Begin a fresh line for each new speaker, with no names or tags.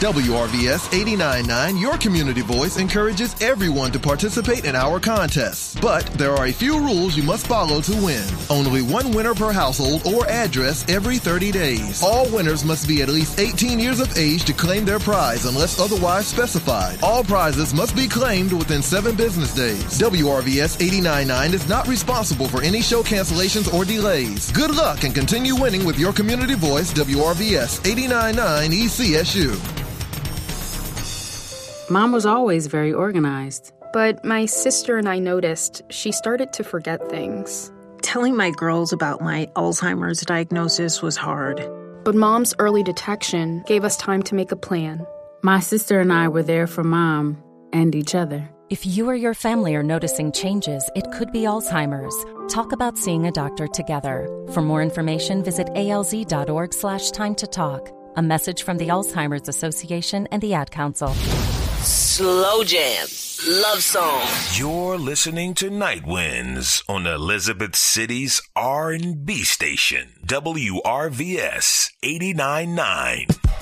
WRVS 89.9, your community voice, encourages everyone to participate in our contests. But there are a few rules you must follow to win. Only one winner per household or address every 30 days. All winners must be at least 18 years of age to claim their prize unless otherwise specified. All prizes must be claimed within 7 business days. WRVS 89.9 is not responsible for any show cancellations or delays. Good luck and continue winning with your community voice, WRVS 89.9 ECSU.
Mom was always very organized.
But my sister and I noticed she started to forget things.
Telling my girls about my Alzheimer's diagnosis was hard.
But Mom's early detection gave us time to make a plan.
My sister and I were there for Mom and each other.
If you or your family are noticing changes, it could be Alzheimer's. Talk about seeing a doctor together. For more information, visit alz.org/time to talk. A message from the Alzheimer's Association and the Ad Council.
Slow jam. Love song.
You're listening to Night Winds on Elizabeth City's R&B station, WRVS 89.9.